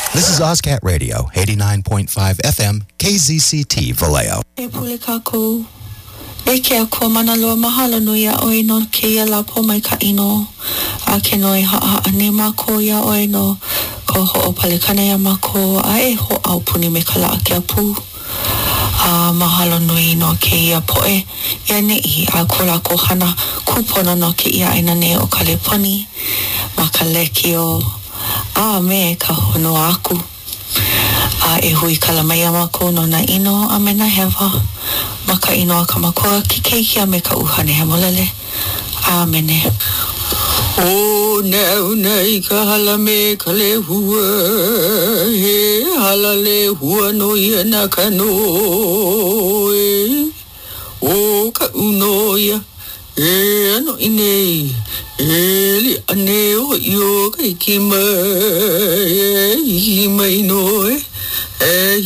This is Ozcat Radio, 89.5 FM, KZCT, Vallejo. E pule kako, e ke a kua mana loa mahalo nui a oe no ke ia la po mai ka ino, a ke noi haa ane mako ia oe no, ko ho o pale kana ia mako, a e ho au puni me ka la a ke a pu. A mahalo nui no ke ia poe, ia nei a kola ko hana kupona no ke ia aina ne o Kaleponi, ma ka leki o a me ka hono aku. A e hui kalamaya mako no na ino a me na hewa. Ma ka ino a ka makoa ki keikia me ka uhane he molele. A mene. O neu nei ka hala me ka le hua. He hala le hua no ia na ka noe. O ka unoia. E ano inei. Eli ane o io kai ki mai noe.